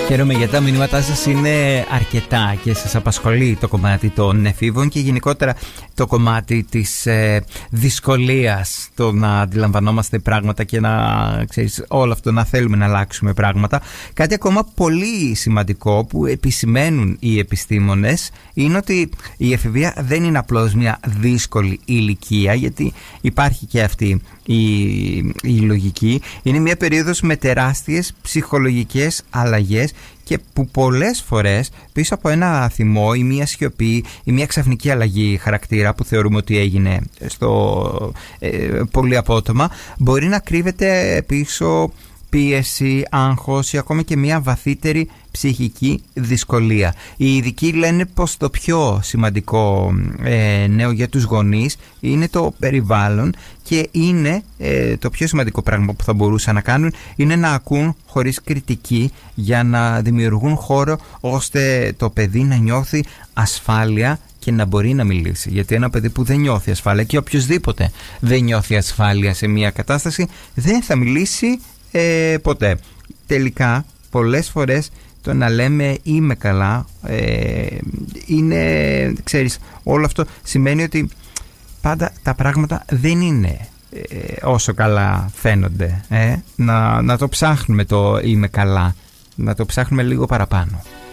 Χαίρομαι γιατί τα μηνύματά σας είναι αρκετά και σας απασχολεί το κομμάτι των εφήβων και γενικότερα το κομμάτι της δυσκολίας, το να αντιλαμβανόμαστε πράγματα και να, ξέρεις, όλο αυτό, να θέλουμε να αλλάξουμε πράγματα. Κάτι ακόμα πολύ σημαντικό που επισημαίνουν οι επιστήμονες είναι ότι η εφηβεία δεν είναι απλώς μια δύσκολη ηλικία, γιατί υπάρχει και αυτή η λογική. Είναι μια περίοδος με τεράστιες ψυχολογικές αλλαγές και που πολλές φορές πίσω από ένα θυμό ή μια σιωπή ή μια ξαφνική αλλαγή χαρακτήρα που θεωρούμε ότι έγινε πολύ απότομα, μπορεί να κρύβεται πίσω πίεση, άγχος ή ακόμα και μια βαθύτερη ψυχική δυσκολία. Οι ειδικοί λένε πως το πιο σημαντικό νέο για τους γονείς είναι το περιβάλλον και είναι το πιο σημαντικό πράγμα που θα μπορούσαν να κάνουν είναι να ακούν χωρίς κριτική για να δημιουργούν χώρο ώστε το παιδί να νιώθει ασφάλεια και να μπορεί να μιλήσει. Γιατί ένα παιδί που δεν νιώθει ασφάλεια, και οποιοσδήποτε δεν νιώθει ασφάλεια σε μια κατάσταση, δεν θα μιλήσει ποτέ. Τελικά πολλές φορές το να λέμε είμαι καλά είναι, ξέρεις, όλο αυτό σημαίνει ότι πάντα τα πράγματα δεν είναι όσο καλά φαίνονται. Να το ψάχνουμε το είμαι καλά, να το ψάχνουμε λίγο παραπάνω.